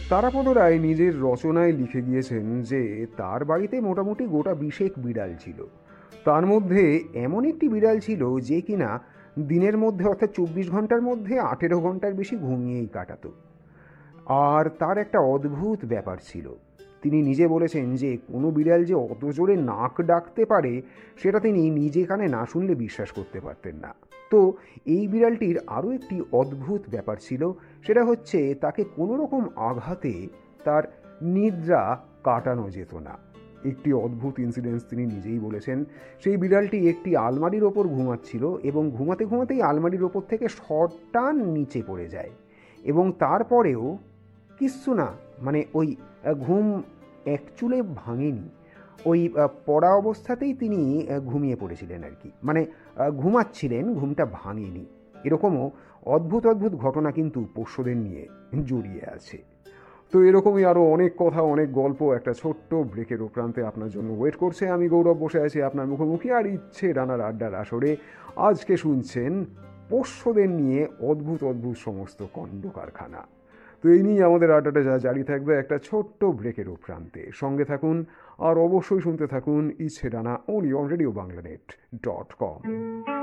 তারাপদ রায় নিজের রচনায় লিখে গিয়েছেন যে তার বাড়িতে মোটামুটি গোটা 20 বিড়াল ছিল। তার মধ্যে এমন একটি বিড়াল ছিল যে কিনা দিনের মধ্যে অর্থাৎ 24 ঘন্টার মধ্যে 18 ঘন্টার বেশি ঘুমিয়েই কাটাতো। আর তার একটা অদ্ভুত ব্যাপার ছিল। তিনি নিজে বলেছেন যে কোনো বিড়াল যে অত জোরে নাক ডাকতে পারে সেটা তিনি নিজে কানে না শুনলে বিশ্বাস করতে পারতেন না। তো এই বিড়ালটির আরও একটি অদ্ভুত ব্যাপার ছিল, সেটা হচ্ছে তাকে কোনো রকম আঘাতে তার নিদ্রা কাটানো যেত না। একটি অদ্ভুত ইনসিডেন্স তিনি নিজেই বলেছেন। সেই বিড়ালটি একটি আলমারির ওপর ঘুমাচ্ছিল এবং ঘুমাতে ঘুমাতেই আলমারির ওপর থেকে সটান নিচে পড়ে যায় এবং তারপরেও কিচ্ছু না, মানে ওই ঘুম এক চুলে ভাঙেনি। ওই পড়া অবস্থাতেই তিনি ঘুমিয়ে পড়েছিলেন আর কি, মানে ঘুমাচ্ছিলেন, ঘুমটা ভাঙেনি। এরকমও অদ্ভুত অদ্ভুত ঘটনা কিন্তু পোষ্যদের নিয়ে জড়িয়ে আছে। তো এরকমই আরও অনেক কথা, অনেক গল্প একটা ছোট্ট ব্রেকের প্রান্তে আপনার জন্য ওয়েট করছে। আমি গৌরব বসে আছি আপনার মুখোমুখি আর ইচ্ছে ডানার আড্ডার আসরে। আজকে শুনছেন পোষ্যদের নিয়ে অদ্ভুত অদ্ভুত সমস্ত কণ্ড কারখানা। তো এই নিয়ে আমাদের আড্ডাটা জারি থাকবে একটা ছোট্ট ব্রেকের প্রান্তে। সঙ্গে থাকুন আর অবশ্যই শুনতে থাকুন ইচ্ছে ডানা, only on RadioBanglaNet.com।